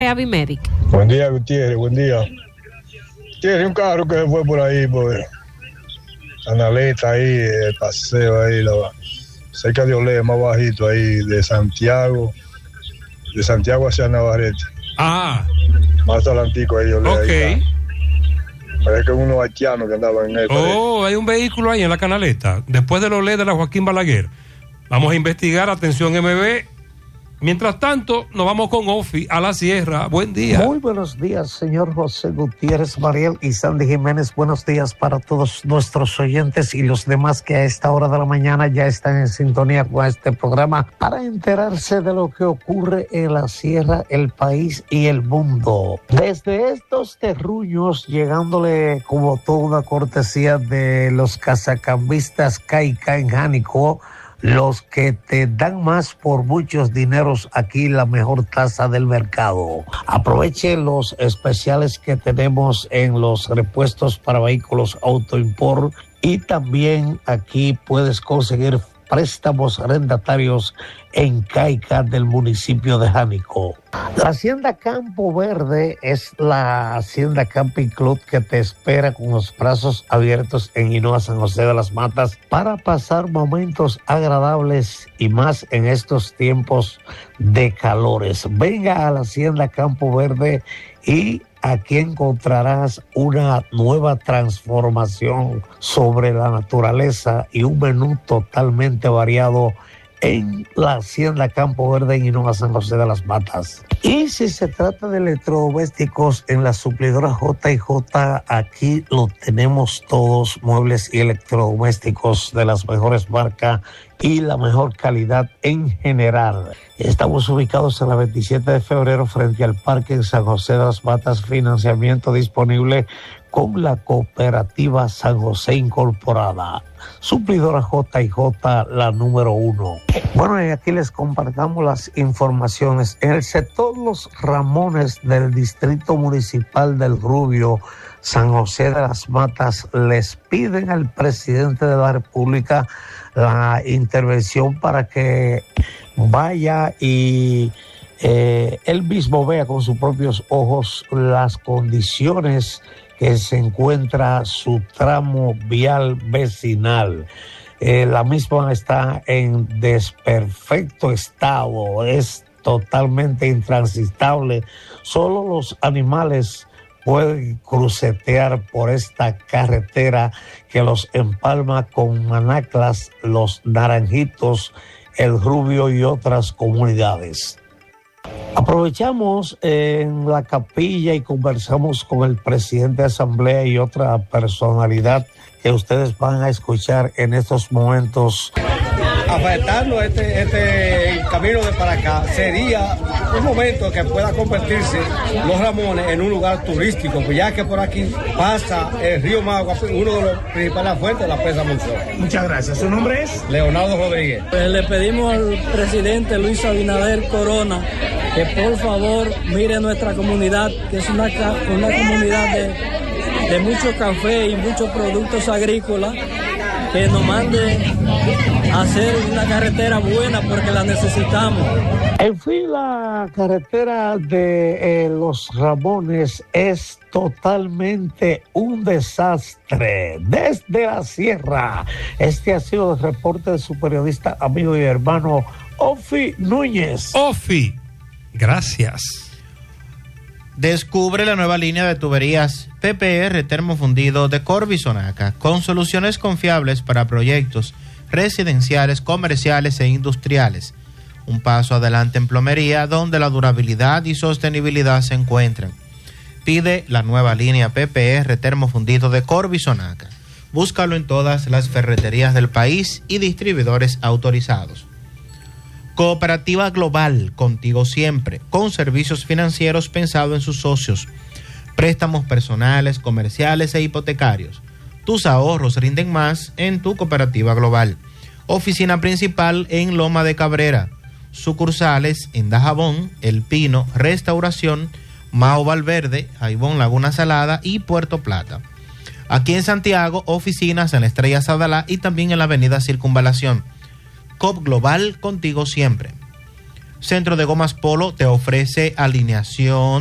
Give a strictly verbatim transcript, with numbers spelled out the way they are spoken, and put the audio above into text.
Avimedic. Buen día, Gutiérrez, buen día. Tiene un carro que fue por ahí, por Analeta, ahí, el paseo ahí, la, cerca de Olé, más bajito ahí, de Santiago, de Santiago hacia Navarrete. Ah. Más adelantico ahí, Olé. Ok. Ahí parece que unos haitianos que andaban en él. Oh, hay un vehículo ahí en la Canaleta, después del Olé de la Joaquín Balaguer. Vamos a investigar, atención M B. Mientras tanto, nos vamos con Ofi a la Sierra. Buen día. Muy buenos días, señor José Gutiérrez, Mariel y Sandy Jiménez. Buenos días para todos nuestros oyentes y los demás que a esta hora de la mañana ya están en sintonía con este programa para enterarse de lo que ocurre en la Sierra, el país y el mundo. Desde estos terruños, llegándole como toda una cortesía de los cazacambistas Caica en Jánico, los que te dan más por muchos dineros, aquí la mejor tasa del mercado. Aproveche los especiales que tenemos en los repuestos para vehículos Auto Import y también aquí puedes conseguir préstamos arrendatarios en Caica del municipio de Jánico. La Hacienda Campo Verde es la Hacienda Camping Club que te espera con los brazos abiertos en Hinoa, San José de las Matas, para pasar momentos agradables y más en estos tiempos de calores. Venga a la Hacienda Campo Verde y aquí encontrarás una nueva transformación sobre la naturaleza y un menú totalmente variado en la Hacienda Campo Verde en Hinoa, San José de las Matas. Y si se trata de electrodomésticos, en la suplidora J y J, aquí lo tenemos todos, muebles y electrodomésticos de las mejores marcas y la mejor calidad en general. Estamos ubicados en la veintisiete de febrero frente al parque en San José de las Matas. Financiamiento disponible con la cooperativa San José Incorporada. Suplidora J y J, la número uno. Bueno, y aquí les compartamos las informaciones. En el sector Los Ramones del Distrito Municipal del Rubio, San José de las Matas, les piden al presidente de la República la intervención para que vaya y eh, él mismo vea con sus propios ojos las condiciones que se encuentra su tramo vial vecinal. Eh, la misma está en desperfecto estado, es totalmente intransitable. Solo los animales pueden crucetear por esta carretera que los empalma con Manaclas, Los Naranjitos, El Rubio y otras comunidades. Aprovechamos en la capilla y conversamos con el presidente de Asamblea y otra personalidad que ustedes van a escuchar en estos momentos. Afectando este, este camino de para acá, sería un momento que pueda convertirse Los Ramones en un lugar turístico, pues ya que por aquí pasa el río Magua, uno de los principales fuentes de la presa Monzón. Muchas gracias. ¿Su nombre es? Leonardo Rodríguez. Pues le pedimos al presidente Luis Abinader Corona que por favor mire nuestra comunidad, que es una, una comunidad de, de mucho café y muchos productos agrícolas, que nos mande a hacer una carretera buena porque la necesitamos. En fin, la carretera de eh, Los Ramones es totalmente un desastre. Desde la sierra, este ha sido el reporte de su periodista, amigo y hermano Ofi Núñez. Ofi, gracias. Descubre la nueva línea de tuberías P P R termofundido de Corby Sonaca, con soluciones confiables para proyectos residenciales, comerciales e industriales. Un paso adelante en plomería, donde la durabilidad y sostenibilidad se encuentran. Pide la nueva línea P P R termofundido de Corby Sonaca. Búscalo en todas las ferreterías del país y distribuidores autorizados. Cooperativa Global, contigo siempre, con servicios financieros pensados en sus socios. Préstamos personales, comerciales e hipotecarios. Tus ahorros rinden más en tu Cooperativa Global. Oficina principal en Loma de Cabrera. Sucursales en Dajabón, El Pino, Restauración, Mao Valverde, Jaibón, Laguna Salada y Puerto Plata. Aquí en Santiago, oficinas en la Estrella Sadalá y también en la Avenida Circunvalación. C O P Global, contigo siempre. Centro de Gomas Polo te ofrece alineación